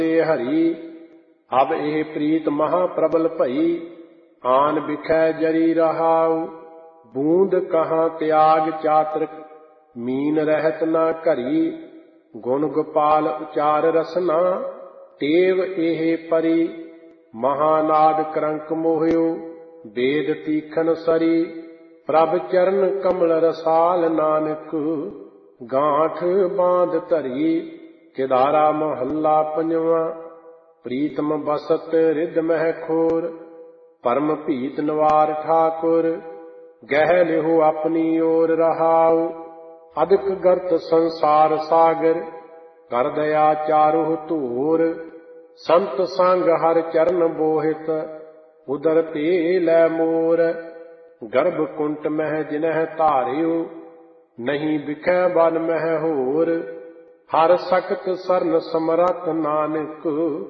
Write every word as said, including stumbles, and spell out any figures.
हरि। अब एह प्रीत महाप्रबल भई, आन बिखै जरी रहाऊ। बूंद कहाँ त्याग चातृक, मीन रहत न घरी। गुण गोपाल उचार रसना, टेव एह परी। महानाद करंक मोहियो, वेद तीखन सरी। प्रभ चरण कमल रसाल, नानक गांठ बांध धरी। केदारा महला पंजवा, प्रीतम बसत रिद मह खोर। परम भीत निवार ठाकुर, गह लिहो अपनी ओर रहाऊ। अधिक गर्त संसार सागर, कर दया चारुह तूर। संत संग हर चरण बोहित, उदर ते लै मोर। गर्भ कुंट मह जिनह धारियो, नहीं बिखै बन मह होर। हर सकत सरन समरथ, नानक